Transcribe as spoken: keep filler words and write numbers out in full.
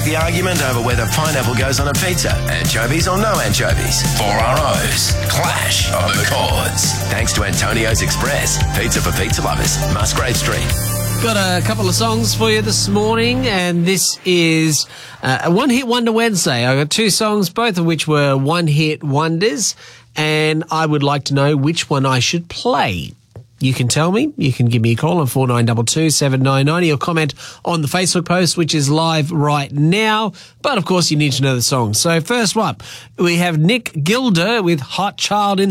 the argument over whether pineapple goes on a pizza, anchovies or no anchovies. Four R Os, Clash of the Chords. Thanks to Antonio's Express, pizza for pizza lovers, Musgrave Street. Got a couple of songs for you this morning, and this is uh, a one-hit wonder Wednesday. I got two songs, both of which were one-hit wonders, and I would like to know which one I should play. You can tell me. You can give me a call on four nine two two, seven nine nine zero or comment on the Facebook post, which is live right now. But, of course, you need to know the song. So, first up, we have Nick Gilder with Hot Child in